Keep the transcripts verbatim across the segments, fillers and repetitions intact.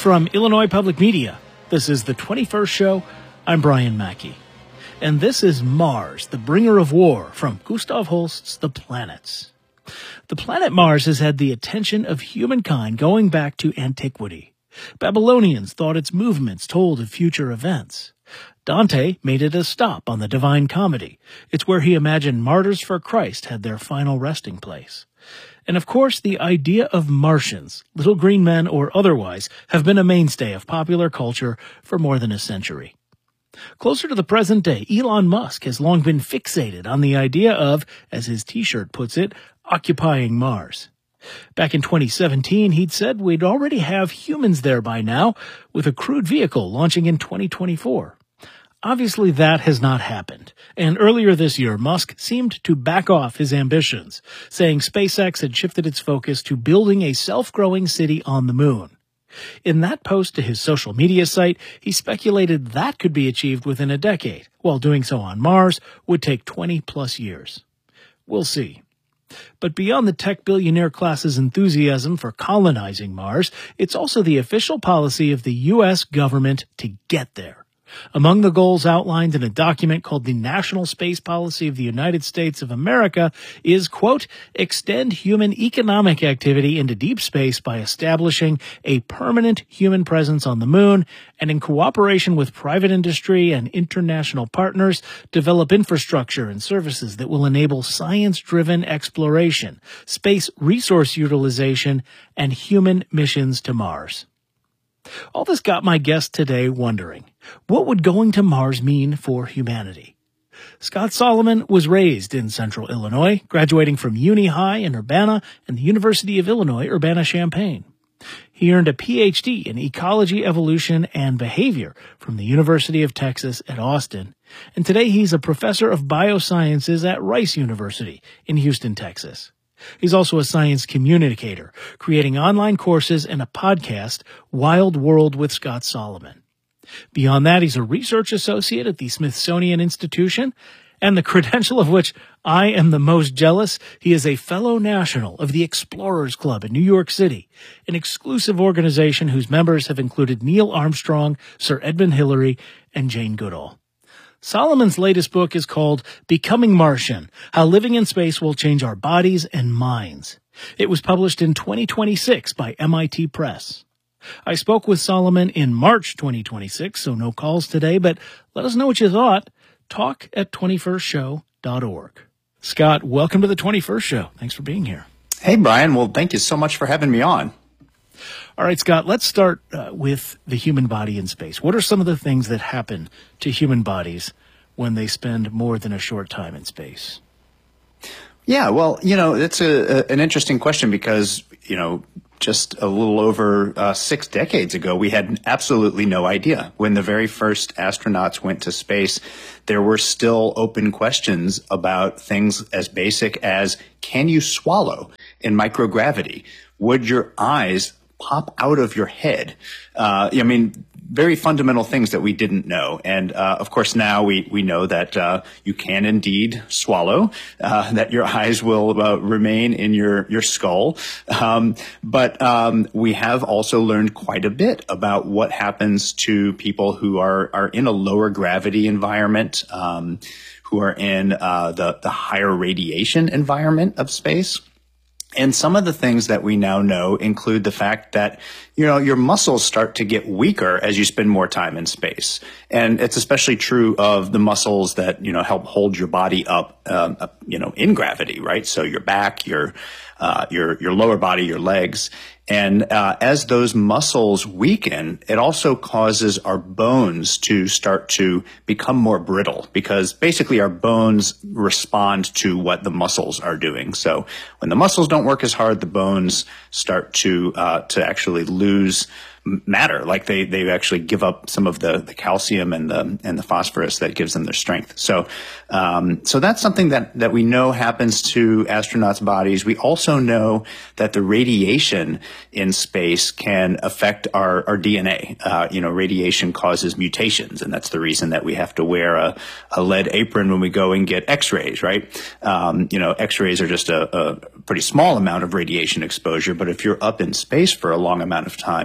From Illinois Public Media, this is the twenty-first Show. I'm Brian Mackey. And this is Mars, the Bringer of War, from Gustav Holst's The Planets. The planet Mars has had the attention of humankind going back to antiquity. Babylonians thought its movements told of future events. Dante made it a stop on the Divine Comedy. It's where he imagined martyrs for Christ had their final resting place. And of course, the idea of Martians, little green men or otherwise, have been a mainstay of popular culture for more than a century. Closer to the present day, Elon Musk has long been fixated on the idea of, as his t-shirt puts it, occupying Mars. Back in twenty seventeen, he'd said we'd already have humans there by now, with a crewed vehicle launching in twenty twenty-four. Obviously, that has not happened, and earlier this year, Musk seemed to back off his ambitions, saying SpaceX had shifted its focus to building a self-growing city on the moon. In that post to his social media site, he speculated that could be achieved within a decade, while doing so on Mars would take twenty plus years. We'll see. But beyond the tech billionaire class's enthusiasm for colonizing Mars, it's also the official policy of the U S government to get there. Among the goals outlined in a document called the National Space Policy of the United States of America is, quote, extend human economic activity into deep space by establishing a permanent human presence on the moon and in cooperation with private industry and international partners, develop infrastructure and services that will enable science-driven exploration, space resource utilization, and human missions to Mars. All this got my guest today wondering, what would going to Mars mean for humanity? Scott Solomon was raised in central Illinois, graduating from Uni High in Urbana and the University of Illinois, Urbana-Champaign. He earned a P H D in ecology, evolution, and behavior from the University of Texas at Austin, and today he's a professor of biosciences at Rice University in Houston, Texas. He's also a science communicator, creating online courses and a podcast, Wild World with Scott Solomon. Beyond that, he's a research associate at the Smithsonian Institution, and the credential of which I am the most jealous, he is a fellow national of the Explorers Club in New York City, an exclusive organization whose members have included Neil Armstrong, Sir Edmund Hillary, and Jane Goodall. Solomon's latest book is called Becoming Martian, How Living in Space Will Change Our Bodies and Minds. It was published in twenty twenty-six by M I T Press. I spoke with Solomon in March twenty twenty-six, so no calls today, but let us know what you thought. Talk at twenty-first show dot org. Scott, welcome to the twenty-first Show. Thanks for being here. Hey, Brian. Well, thank you so much for having me on. All right, Scott, let's start uh, with the human body in space. What are some of the things that happen to human bodies when they spend more than a short time in space? Yeah, well, you know, it's a, a, an interesting question because, you know, just a little over uh, six decades ago, we had absolutely no idea. When the very first astronauts went to space, there were still open questions about things as basic as, can you swallow in microgravity? Would your eyes pop out of your head? Uh, I mean, very fundamental things that we didn't know. And, uh, of course, now we, we know that, uh, you can indeed swallow, uh, that your eyes will, uh, remain in your, your skull. Um, but, um, we have also learned quite a bit about what happens to people who are, are in a lower gravity environment, um, who are in, uh, the, the higher radiation environment of space. And some of the things that we now know include the fact that, you know, your muscles start to get weaker as you spend more time in space. And it's especially true of the muscles that, you know, help hold your body up, um, up you know, in gravity, right? So your back, your, uh, your, your lower body, your legs. And uh, as those muscles weaken, it also causes our bones to start to become more brittle because basically our bones respond to what the muscles are doing. So when the muscles don't work as hard, the bones start to uh, to actually lose matter, like they they actually give up some of the, the calcium and the and the phosphorus that gives them their strength. So um, so that's something that that we know happens to astronauts' bodies. We also know that the radiation in space can affect our our D N A. Uh, you know, radiation causes mutations, and that's the reason that we have to wear a, a lead apron when we go and get X-rays, right? Um, you know, X-rays are just a, a pretty small amount of radiation exposure, but if you're up in space for a long amount of time, you're being exposed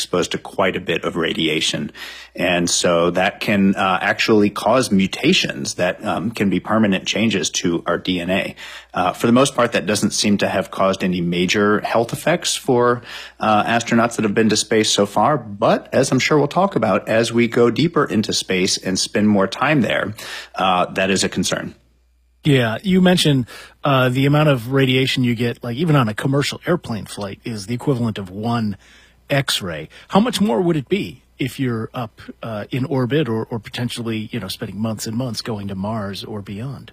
exposed to quite a bit of radiation. And so that can uh, actually cause mutations that um, can be permanent changes to our D N A. Uh, for the most part, that doesn't seem to have caused any major health effects for uh, astronauts that have been to space so far. But as I'm sure we'll talk about, as we go deeper into space and spend more time there, uh, that is a concern. Yeah, you mentioned uh, the amount of radiation you get, like even on a commercial airplane flight, is the equivalent of one X-ray. How much more would it be if you're up uh, in orbit, or, or potentially, you know, spending months and months going to Mars or beyond?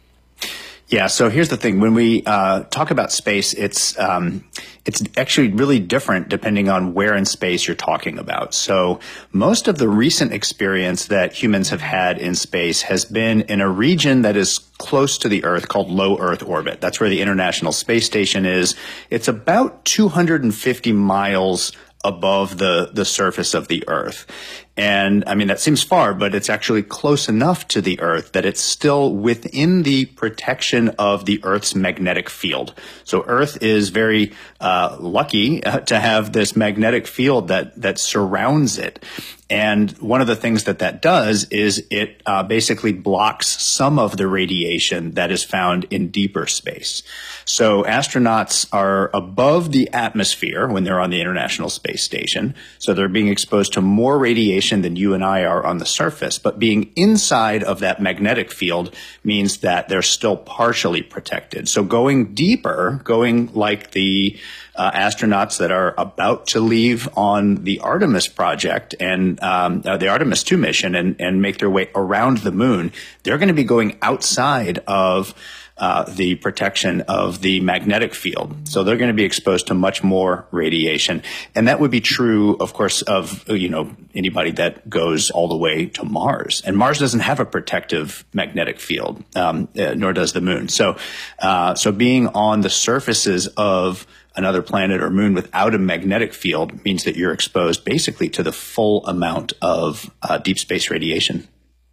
Yeah. So here's the thing. When we uh, talk about space, it's um, it's actually really different depending on where in space you're talking about. So most of the recent experience that humans have had in space has been in a region that is close to the Earth called low Earth orbit. That's where the International Space Station is. It's about two hundred fifty miles above the, the surface of the Earth. And I mean, that seems far, but it's actually close enough to the Earth that it's still within the protection of the Earth's magnetic field. So Earth is very uh, lucky uh, to have this magnetic field that, that surrounds it. And one of the things that that does is it uh, basically blocks some of the radiation that is found in deeper space. So astronauts are above the atmosphere when they're on the International Space Station. So they're being exposed to more radiation than you and I are on the surface. But being inside of that magnetic field means that they're still partially protected. So going deeper, going like the Uh, astronauts that are about to leave on the Artemis project and um, uh, the Artemis two mission and, and make their way around the moon, they're going to be going outside of uh, the protection of the magnetic field. So they're going to be exposed to much more radiation. And that would be true, of course, of, you know, anybody that goes all the way to Mars. And Mars doesn't have a protective magnetic field, um, uh, nor does the moon. So, uh, so being on the surfaces of another planet or moon without a magnetic field means that you're exposed basically to the full amount of uh, deep space radiation.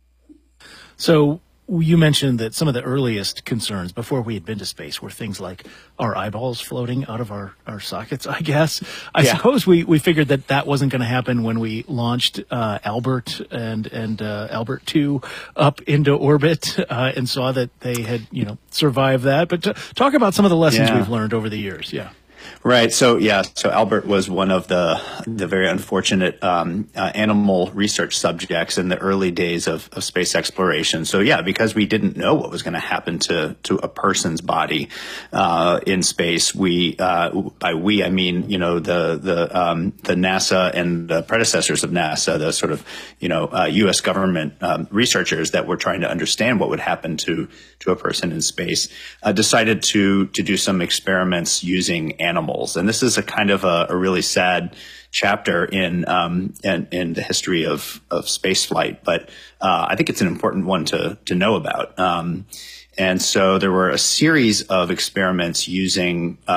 So you mentioned that some of the earliest concerns before we had been to space were things like our eyeballs floating out of our, our sockets, I guess. I yeah. suppose we, we figured that that wasn't going to happen when we launched uh, Albert and, and uh, Albert two up into orbit uh, and saw that they had, you know, survived that. But to talk about some of the lessons yeah. we've learned over the years. Yeah. Right. So, yeah, so Albert was one of the the very unfortunate um, uh, animal research subjects in the early days of, of space exploration. So, yeah, because we didn't know what was going to happen to to a person's body uh, in space, we uh, by we I mean, you know, the the um, the NASA and the predecessors of NASA, the sort of, you know, uh, U S government um, researchers that were trying to understand what would happen to to a person in space, uh, decided to to do some experiments using animals. Animals. And this is a kind of a, a really sad chapter in, um, in, in the history of, of space flight. But uh, I think it's an important one to, to know about. Um, and so there were a series of experiments using uh,